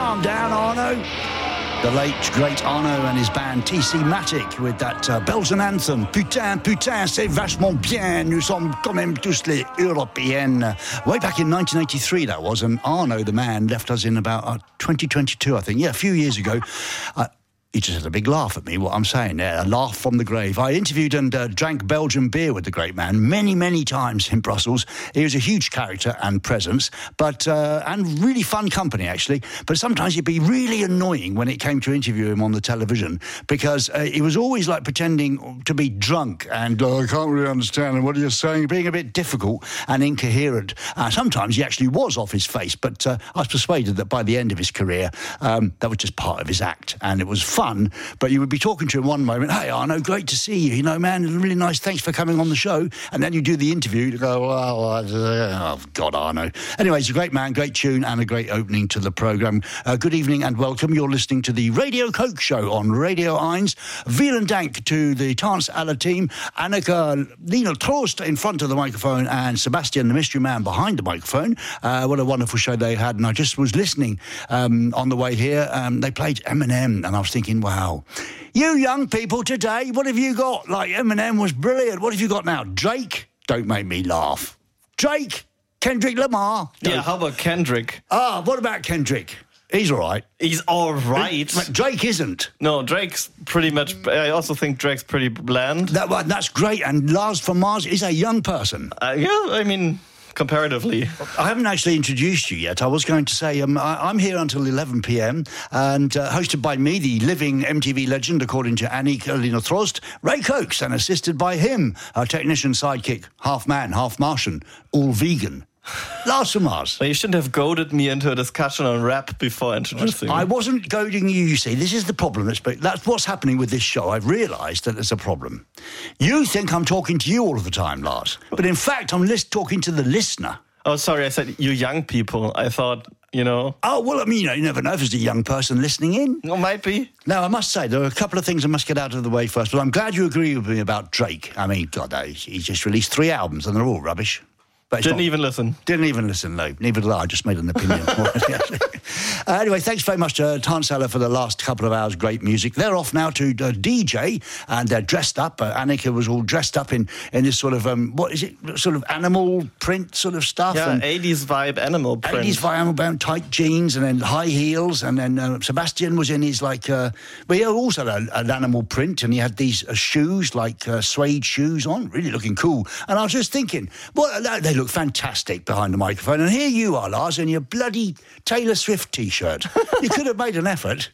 calm down, Arno. The late, great Arno and his band TC Matic with that Belgian anthem. Putain, putain, c'est vachement bien. Nous sommes quand même tous les Européennes. Way back in 1983 that was, and Arno, the man, left us in about 2022, I think. Yeah, a few years ago. He just had a big laugh at me, what I'm saying there, a laugh from the grave. I interviewed and drank Belgian beer with the great man many, many times in Brussels. He was a huge character and presence, but and really fun company, actually. But sometimes he'd be really annoying when it came to interview him on the television, because he was always like pretending to be drunk and, I can't really understand what you're saying, being a bit difficult and incoherent. Sometimes he actually was off his face, but I was persuaded that by the end of his career, that was just part of his act, and it was fun, but you would be talking to him one moment, hey Arno, great to see you, you know, man, really nice, thanks for coming on the show, and then you do the interview, you go, oh God, Arno. Anyway, he's a great man, great tune, and a great opening to the programme. Good evening and welcome. You're listening to the Radio Coke Show on Radio 1. Vielen Dank to the Tance Alla team, Annika, Lina Trost in front of the microphone, and Sebastian, the mystery man, behind the microphone. What a wonderful show they had, and I just was listening on the way here. They played Eminem, and I was thinking, wow, you young people today, what have you got? Like, Eminem was brilliant. What have you got now? Drake? Don't make me laugh. Drake? Kendrick Lamar? Yeah, how about Kendrick? What about Kendrick? He's all right. He's all right. But Drake isn't. No, Drake's pretty much... I also think Drake's pretty bland. That's great. And Lars from Mars is a young person. Yeah, I mean... comparatively. I haven't actually introduced you yet. I was going to say I'm here until 11 p.m. and hosted by me, the living MTV legend, according to Annick Lina Trost, Ray Cokes, and assisted by him, our technician sidekick, half man, half Martian, all vegan, Lars from Mars. Well, you shouldn't have goaded me into a discussion on rap before introducing. I wasn't goading you, you see. This is the problem. That's what's happening with this show. I've realised that there's a problem. You think I'm talking to you all of the time, Lars. But in fact, I'm talking to the listener. Oh, sorry, I said you young people. I thought, you know... Oh, well, I mean, you never know if there's a young person listening in. Well, might be. Now, I must say, there are a couple of things I must get out of the way first, but I'm glad you agree with me about Drake. I mean, God, he's just released 3 albums, and they're all rubbish. Didn't even listen, no. Neither did I. I just made an opinion. Anyway, thanks very much to Tance Alla for the last couple of hours. Great music. They're off now to DJ, and they're dressed up. Annika was all dressed up in this sort of, what is it, sort of animal print sort of stuff. Yeah, and 80s vibe animal print. 80s vibe animal print, tight jeans, and then high heels. And then Sebastian was in his, like, well, he also had an animal print, and he had these shoes, like suede shoes on, really looking cool. And I was just thinking, well, they look fantastic behind the microphone. And here you are, Lars, in your bloody Taylor Swift T-shirt. You could have made an effort.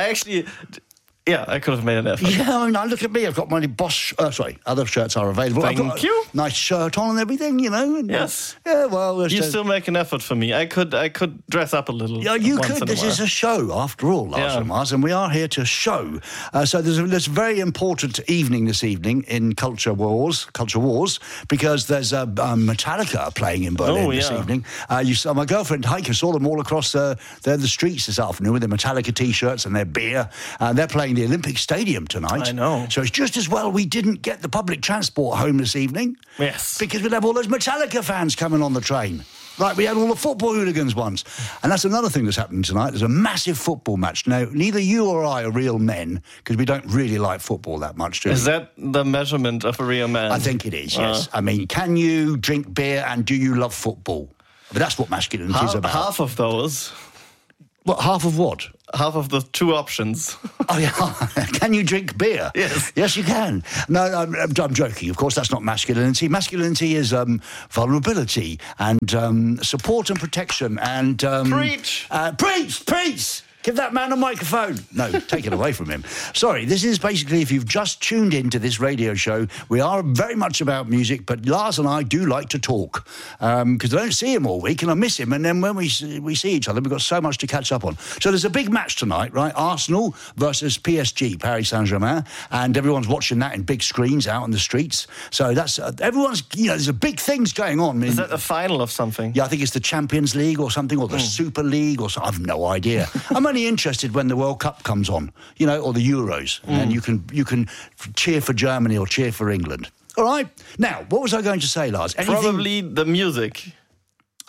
I could have made an effort. Yeah, I mean, look at me. I've got my Bosch... other shirts are available. Thank I've got you. A nice shirt on and everything, you know. And, yes. Yeah, well... You still make an effort for me. I could dress up a little. Yeah, you could. This is a show, after all, Lars and Mars, and we are here to show. So there's a very important evening this evening in Culture Wars, because there's Metallica playing in Berlin this evening. You saw my girlfriend Heike saw them all across the streets this afternoon with their Metallica T-shirts and their beer. They're playing the Olympic Stadium tonight. I know. So it's just as well we didn't get the public transport home this evening. Yes. Because we'd have all those Metallica fans coming on the train. Like we had all the football hooligans once. And that's another thing that's happening tonight. There's a massive football match. Now, neither you or I are real men, because we don't really like football that much, do we? Is that the measurement of a real man? I think it is, yes. I mean, can you drink beer and do you love football? But that's what masculinity is about. Half of those. What, half of what? Half of the 2 options. Oh, yeah. Can you drink beer? Yes. Yes, you can. No, I'm joking. Of course, that's not masculinity. Masculinity is vulnerability and support and protection and... Preach! Preach! Give that man a microphone. No, take it away from him. Sorry, this is basically, if you've just tuned into this radio show, we are very much about music, but Lars and I do like to talk because I don't see him all week and I miss him. And then when we see each other, we've got so much to catch up on. So there's a big match tonight, right? Arsenal versus PSG, Paris Saint-Germain, and everyone's watching that in big screens out on the streets. So that's, everyone's, there's a big things going on. Is that the final of something? Yeah, I think it's the Champions League or something, or the Super League or something. I've no idea. I'm only interested when the World Cup comes on, or the Euros, and you can cheer for Germany or cheer for England. All right. Now, what was I going to say, Lars? Probably the music.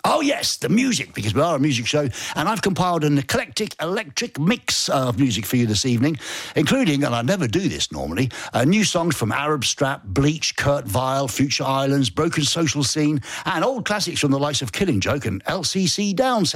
Oh, yes, the music, because we are a music show, and I've compiled an eclectic electric mix of music for you this evening, including, and I never do this normally, new songs from Arab Strap, Bleach, Kurt Vile, Future Islands, Broken Social Scene, and old classics from the likes of Killing Joke and LCD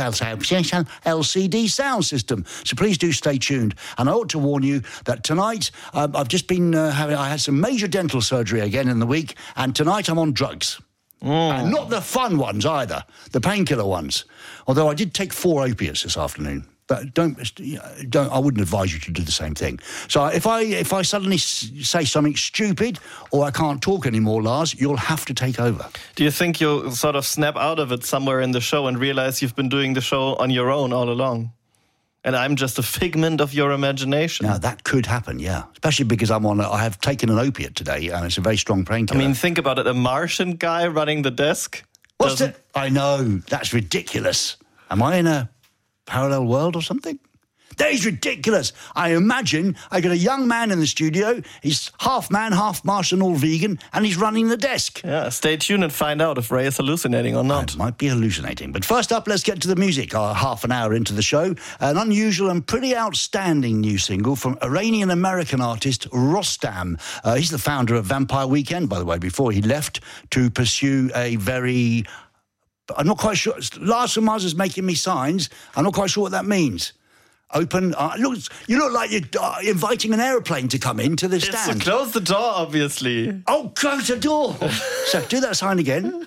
Sound System. So please do stay tuned. And I ought to warn you that tonight, I've just been I had some major dental surgery again in the week, and tonight I'm on drugs. And not the fun ones either, the painkiller ones. Although I did take 4 opiates this afternoon. But don't. I wouldn't advise you to do the same thing. So if I suddenly say something stupid or I can't talk anymore, Lars, you'll have to take over. Do you think you'll sort of snap out of it somewhere in the show and realize you've been doing the show on your own all along? And I'm just a figment of your imagination. Now, that could happen, yeah. Especially because I have taken an opiate today, and it's a very strong painkiller. I mean, think about it. A Martian guy running the desk. What's it? I know. That's ridiculous. Am I in a parallel world or something? That is ridiculous. I imagine I got a young man in the studio. He's half man, half Martian, all vegan, and he's running the desk. Yeah, stay tuned and find out if Ray is hallucinating or not. I might be hallucinating. But first up, let's get to the music. Half an hour into the show, an unusual and pretty outstanding new single from Iranian-American artist Rostam. He's the founder of Vampire Weekend, by the way, before he left to pursue a very... I'm not quite sure. Lars from Mars is making me signs. I'm not quite sure what that means. Open. You look like you're inviting an aeroplane to come into the stand. It's close the door, obviously. Oh, close the door. So do that sign again.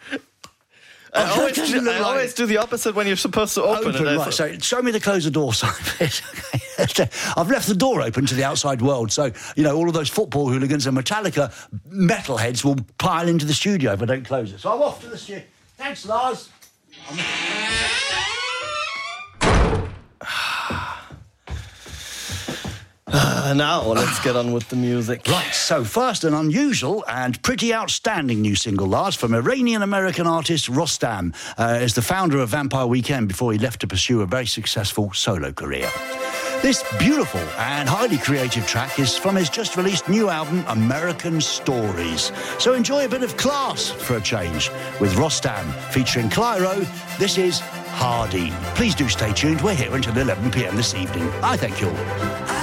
I always do the opposite when you're supposed to open it. Right, so show me the close the door sign. I've left the door open to the outside world, so, all of those football hooligans and Metallica metalheads will pile into the studio if I don't close it. So I'm off to the studio. Thanks, Lars. Now, let's get on with the music. Right, so first, an unusual and pretty outstanding new single, Lars, from Iranian-American artist Rostam, is the founder of Vampire Weekend before he left to pursue a very successful solo career. This beautiful and highly creative track is from his just-released new album, American Stories. So enjoy a bit of class for a change with Rostam featuring Clyro. This is Hardy. Please do stay tuned. We're here until 11 p.m. this evening. I thank you all.